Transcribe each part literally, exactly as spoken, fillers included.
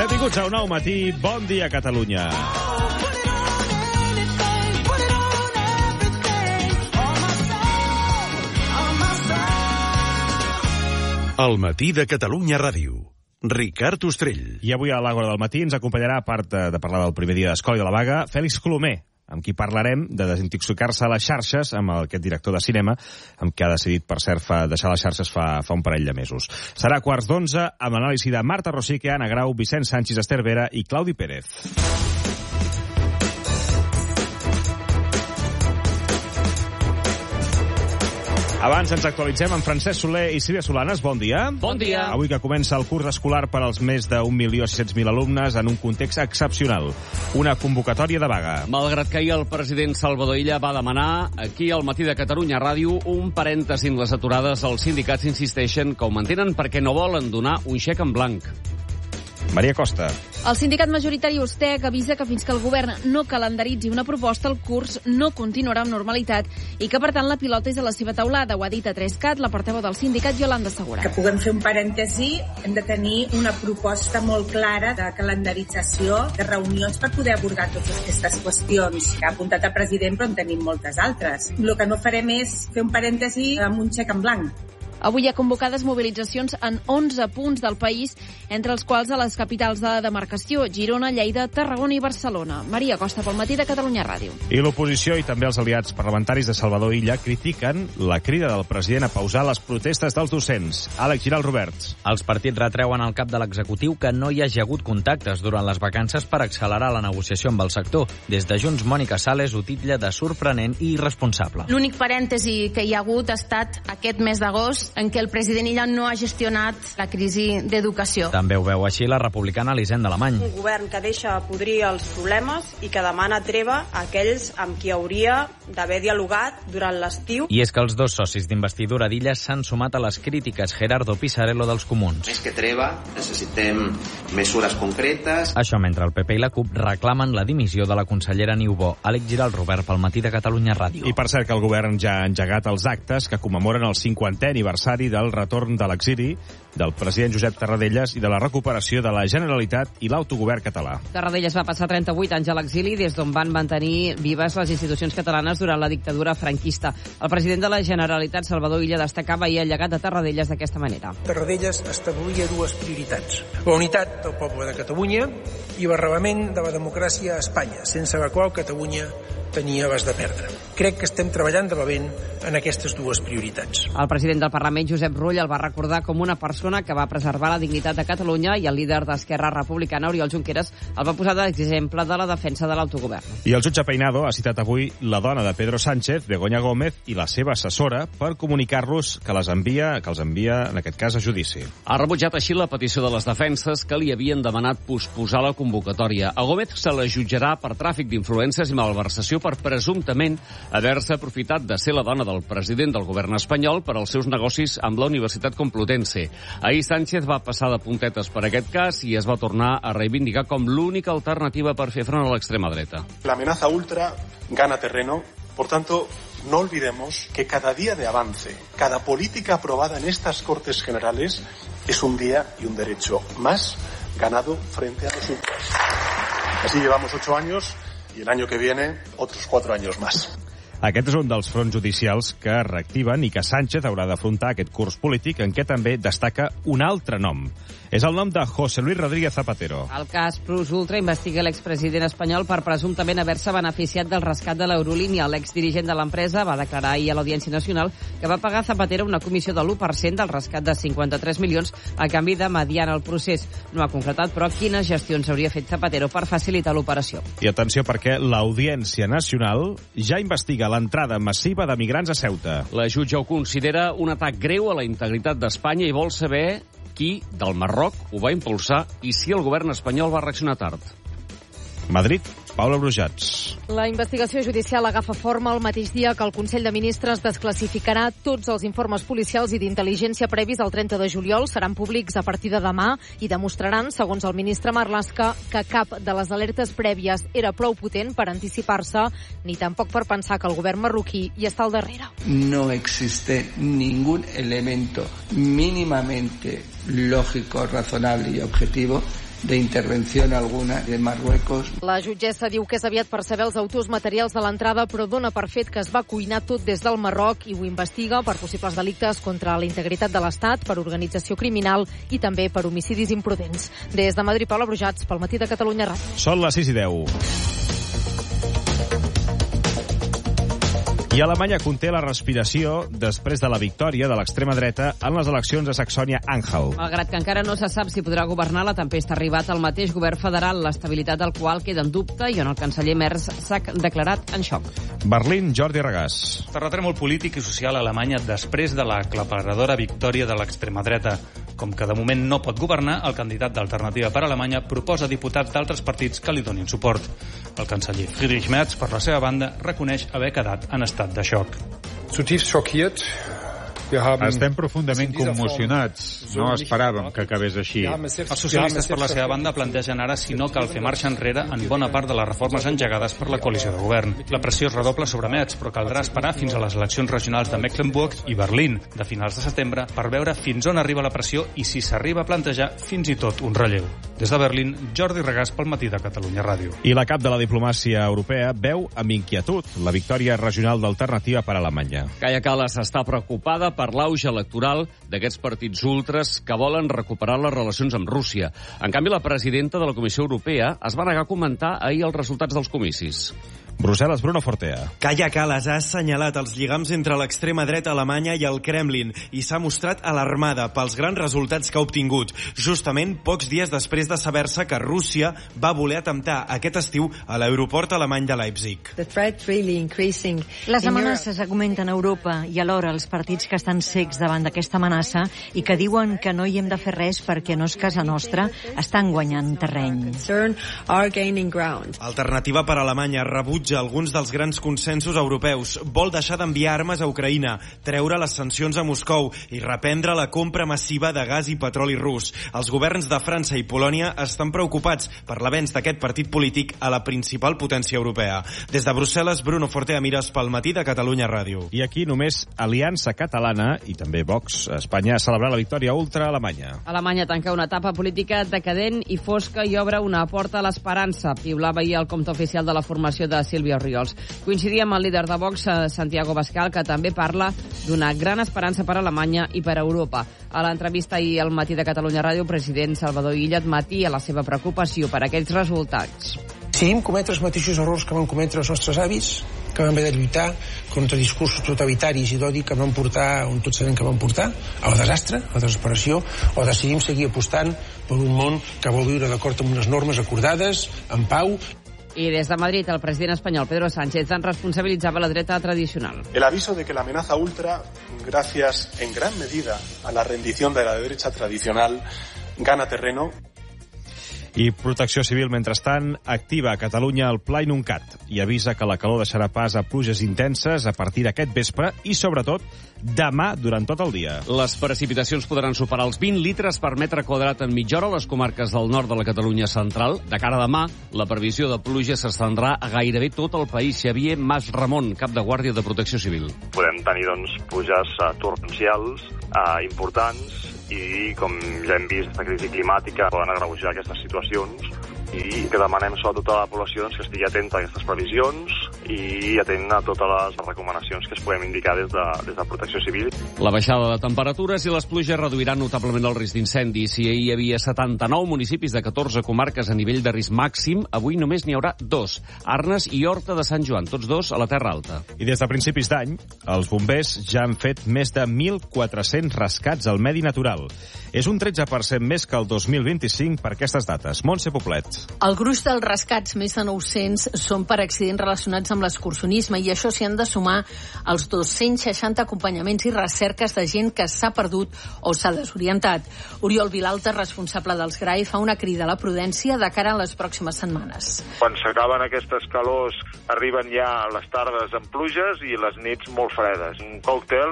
Benvinguts a un nou matí. Bon dia, Catalunya. El matí de Catalunya Ràdio. Ricard Ostrell. I avui a l'Àgora del matí ens acompanyarà, a part de, de parlar del primer dia d'escola i de la vaga, Fèlix Colomer, amb qui parlarem de desintoxicar-se a les xarxes, amb aquest director de cinema, amb qui ha decidit, per cert, fa, deixar les xarxes fa, fa un parell de mesos. Serà quarts d'onze, amb l'anàlisi de Marta Rosique, Anna Grau, Vicent Sánchez, Esther Vera i Claudi Pérez. Abans ens actualitzem amb Francesc Soler i Sílvia Solanes. Bon dia. Bon dia. Avui que comença el curs escolar per als més d'un milió sis-cents mil alumnes en un context excepcional. Una convocatòria de vaga. Malgrat que ahir el president Salvador Illa va demanar, aquí al matí de Catalunya Ràdio, un parèntesi en les aturades, els sindicats insisteixen que ho mantenen perquè no volen donar un xec en blanc. Maria Costa. El sindicat majoritari Ustec avisa que fins que el govern no calendaritzi una proposta, el curs no continuarà amb normalitat i que, per tant, la pilota és a la seva taulada. Ho ha dit a tres cat la portaveu del sindicat, Yolanda Segura. Que puguem fer un parèntesi, hem de tenir una proposta molt clara de calendarització de reunions per poder abordar totes aquestes qüestions. Que ha apuntat el president, però en tenim moltes altres. El que no farem és fer un parèntesi amb un xec en blanc. Avui hi ha convocades mobilitzacions en onze punts del país, entre els quals a les capitals de demarcació, Girona, Lleida, Tarragona i Barcelona. Maria Costa, pel matí de Catalunya Ràdio. I l'oposició i també els aliats parlamentaris de Salvador Illa critiquen la crida del president a pausar les protestes dels docents. Àlex Giral Roberts. Els partits retreuen al cap de l'executiu que no hi hagi hagut contactes durant les vacances per accelerar la negociació amb el sector. Des de Junts, Mònica Sales ho titlla de sorprenent i irresponsable. L'únic parèntesi que hi ha hagut ha estat aquest mes d'agost, en què el president Illa no ha gestionat la crisi d'educació. També ho veu així la republicana Elisenda Alemany. Un govern que deixa podrir els problemes i que demana treva a aquells amb qui hauria d'haver dialogat durant l'estiu. I és que els dos socis d'investidura d'Illa s'han sumat a les crítiques. Gerardo Pisarello dels Comuns. Més que treva, necessitem mesures concretes. Això mentre el P P i la CUP reclamen la dimissió de la consellera Niubó. Àlex Giral Robert pel matí de Catalunya Ràdio. I per cert que el govern ja ha engegat els actes que commemoren el cinquantè aniversari del retorn de l'exili del president Josep Tarradellas i de la recuperació de la Generalitat i l'autogovern català. Tarradellas va passar trenta-vuit anys a l'exili, des d'on van mantenir vives les institucions catalanes durant la dictadura franquista. El president de la Generalitat, Salvador Illa, destacava ahir el llegat de Tarradellas d'aquesta manera. Tarradellas establia dues prioritats: la unitat del poble de Catalunya i l'arrelament de la democràcia a Espanya, sense la qual Catalunya tenia vas de perdre. Crec que estem treballant de valent en aquestes dues prioritats. El president del Parlament, Josep Rull, el va recordar com una persona que va preservar la dignitat de Catalunya, i el líder d'Esquerra Republicana, Oriol Junqueras, el va posar d'exemple de la defensa de l'autogovern. I el jutge Peinado ha citat avui la dona de Pedro Sánchez, Begoña Gómez, i la seva assessora per comunicar-los que les envia, que els envia, en aquest cas, a judici. Ha rebutjat així la petició de les defenses que li havien demanat posposar la convocatòria. A Gómez se la jutjarà per tràfic d'influències i malversació per presumptament haver-se aprofitat de ser la dona del president del govern espanyol per als seus negocis amb la Universitat Complutense. Ahir Sánchez va passar de puntetes per aquest cas i es va tornar a reivindicar com l'única alternativa per fer front a l'extrema dreta. La amenaza ultra gana terreno, por tanto, no olvidemos que cada día de avance, cada política aprobada en estas Cortes Generales es un día y un derecho más ganado frente a los ultras. Así llevamos ocho años y el año que viene otros cuatro años más. Aquest és un dels fronts judicials que es reactiven i que Sánchez haurà d'afrontar aquest curs polític, en què també destaca un altre nom. És el nom de José Luis Rodríguez Zapatero. El cas Plus Ultra investiga l'expresident espanyol per presumptament haver-se beneficiat del rescat de l'Eurolínia. L'exdirigent de l'empresa va declarar ahir a l'Audiència Nacional que va pagar a Zapatero una comissió de l'u per cent del rescat de cinquanta-tres milions a canvi de mediar el procés. No ha concretat, però, quines gestions hauria fet Zapatero per facilitar l'operació. I atenció, perquè l'Audiència Nacional ja investiga l'entrada massiva de migrants a Ceuta. La jutge ho considera un atac greu a la integritat d'Espanya i vol saber qui del Marroc ho va impulsar i si el govern espanyol va reaccionar tard. Madrid, Paula Brujats. La investigació judicial agafa forma el mateix dia que el Consell de Ministres desclassificarà tots els informes policials i d'intel·ligència previs el trenta de juliol. Seran públics a partir de demà i demostraran, segons el ministre Marlaska, que cap de les alertes prèvies era prou potent per anticipar-se, ni tampoc per pensar que el govern marroquí hi està al darrere. No existe ningún elemento mínimamente lógico, razonable y objetivo de intervención alguna de Marruecos. La jutgessa diu que és aviat per saber els autors materials de l'entrada, però dona per fet que es va cuinar tot des del Marroc i ho investiga per possibles delictes contra la integritat de l'Estat, per organització criminal i també per homicidis imprudents. Des de Madrid, Paula Brujats, pel Matí de Catalunya Ràdio. Són les sis i deu. I Alemanya conté la respiració després de la victòria de l'extrema dreta en les eleccions a Saxònia-Anhalt. Malgrat que encara no se sap si podrà governar, la tempesta ha arribat al mateix govern federal, l'estabilitat del qual queda en dubte i on el canceller Merz s'ha declarat en xoc. Berlín, Jordi Regàs. Terratrèmol polític i social a Alemanya després de la aclaparadora victòria de l'extrema dreta. Com que de moment no pot governar, el candidat d'Alternativa per Alemanya proposa diputats d'altres partits que li donin suport. El canceller Friedrich Merz, per la seva banda, reconeix haver quedat en estat de xoc. Zutiefst schockiert. Estem profundament commocionats. No esperàvem que acabés així. Els socialistes, per la seva banda, plantegen ara si no cal fer marxa enrere en bona part de les reformes engegades per la coalició de govern. La pressió es redobla sobre Merz, però caldrà esperar fins a les eleccions regionals de Mecklenburg i Berlín, de finals de setembre, per veure fins on arriba la pressió i si s'arriba a plantejar fins i tot un relleu. Des de Berlín, Jordi Regàs pel Matí de Catalunya Ràdio. I la cap de la diplomàcia europea veu amb inquietud la victòria regional d'Alternativa per Alemanya. Kaja Kallas està preocupada per l'auge electoral d'aquests partits ultres que volen recuperar les relacions amb Rússia. En canvi, la presidenta de la Comissió Europea es va negar a comentar ahir els resultats dels comicis. Brussel·les, Bruno Fortea. Kaja Kallas ha assenyalat els lligams entre l'extrema dreta alemanya i el Kremlin i s'ha mostrat alarmada pels grans resultats que ha obtingut, justament pocs dies després de saber-se que Rússia va voler atemptar aquest estiu a l'aeroport alemany de Leipzig. Les amenaces augmenten a Europa i alhora els partits que estan cecs davant d'aquesta amenaça i que diuen que no hi hem de fer res perquè no és casa nostra, estan guanyant terreny. Alternativa per Alemanya rebutja alguns dels grans consensos europeus, vol deixar d'enviar armes a Ucraïna, treure les sancions a Moscou i reprendre la compra massiva de gas i petroli rus. Els governs de França i Polònia estan preocupats per l'avenç d'aquest partit polític a la principal potència europea. Des de Brussel·les, Bruno Fortea Mires pel Matí de Catalunya Ràdio. I aquí només Aliança Catalana i també Vox, Espanya, ha celebrat la victòria ultra-alemanya. Alemanya tanca una etapa política decadent i fosca i obre una porta a l'esperança. Piulava ahir el compte oficial de la formació de Sílvia Orriols. Coincidia amb el líder de Vox, Santiago Bascal, que també parla d'una gran esperança per a Alemanya i per a Europa. A l'entrevista ahir al Matí de Catalunya Ràdio, el president Salvador Illa admetia la seva preocupació per aquests resultats. Si hem cometre els mateixos errors que van cometre els nostres avis, que van haver de lluitar contra discursos totalitaris i d'odi que van portar, on tots sabem que van portar, al desastre, a la desesperació, o decidim seguir apostant per un món que vol viure d'acord amb unes normes acordades, en pau. I des de Madrid, el president espanyol Pedro Sánchez en responsabilitzava la dreta tradicional. El aviso de que la amenaza ultra, gracias en gran medida a la rendición de la derecha tradicional, gana terreno. I Protecció Civil, mentrestant, activa a Catalunya el Pla Inuncat i avisa que la calor deixarà pas a pluges intenses a partir d'aquest vespre i, sobretot, demà durant tot el dia. Les precipitacions podran superar els vint litres per metre quadrat en mitja hora a les comarques del nord de la Catalunya central. De cara a demà, la previsió de pluja s'estendrà a gairebé tot el país. Xavier Mas Ramon, cap de Guàrdia de Protecció Civil. Podem tenir, doncs, pluges uh, torrencials uh, importants i, com ja hem vist, la crisi climàtica poden agreujar aquestes situacions i que demanem sobretot a la població doncs, que estigui atenta a aquestes previsions i atent a totes les recomanacions que es podem indicar des de, des de Protecció Civil. La baixada de temperatures i les pluges reduiran notablement el risc d'incendis. Si ahir hi havia setanta-nou municipis de catorze comarques a nivell de risc màxim, avui només n'hi haurà dos, Arnes i Horta de Sant Joan, tots dos a la Terra Alta. I des de principis d'any, els bombers ja han fet més de mil quatre-cents rescats al medi natural. És un tretze per cent més que el dos mil vint-i-cinc per aquestes dates. Montse Poblet. El gruix dels rescats, més de nou-cents, són per accidents relacionats amb l'excursionisme i això s'hi han de sumar els dos-cents seixanta acompanyaments i recerques de gent que s'ha perdut o s'ha desorientat. Oriol Vilalta, responsable dels G R A I, fa una crida a la prudència de cara a les pròximes setmanes. Quan s'acaben aquestes calors arriben ja les tardes amb pluges i les nits molt fredes. Un còctel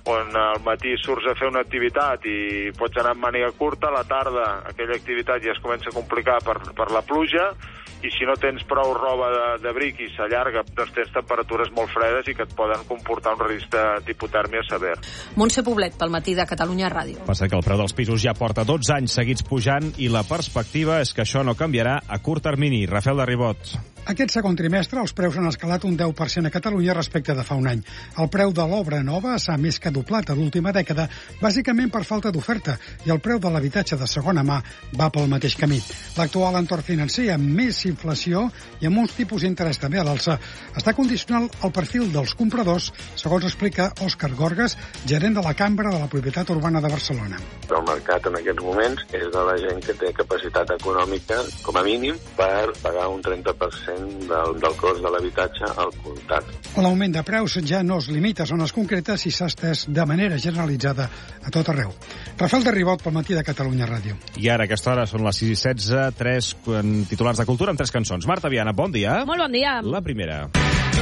on al matí surts a fer una activitat i pots anar amb màniga curta, a la tarda aquella activitat ja es comença a complicar per, per la pluja, i si no tens prou roba d'abric i s'allarga, doncs tens temperatures molt fredes i que et poden comportar un risc d'hipotèrmia sever. Montse Poblet, pel Matí de Catalunya Ràdio. Passa que el preu dels pisos ja porta dotze anys seguits pujant i la perspectiva és que això no canviarà a curt termini. Rafael de Ribot. Aquest segon trimestre els preus han escalat un deu per cent a Catalunya respecte de fa un any. El preu de l'obra nova s'ha més que doblat a l'última dècada, bàsicament per falta d'oferta, i el preu de l'habitatge de segona mà va pel mateix camí. L'actual entorn financer, amb més inflació i amb uns tipus d'interès també a l'alça, està condicionant el perfil dels compradors, segons explica Òscar Gorgas, gerent de la Cambra de la Propietat Urbana de Barcelona. El mercat en aquests moments és de la gent que té capacitat econòmica, com a mínim, per pagar un trenta per cent Del, del cost de l'habitatge al comptat. L'augment de preus ja no es limita a zones concretes i s'ha estès de manera generalitzada a tot arreu. Rafael de Ribot, pel Matí de Catalunya Ràdio. I ara, a aquesta hora, són les sis i setze, tres titulars de cultura amb tres cançons. Marta Viana, bon dia. Molt bon dia. La primera.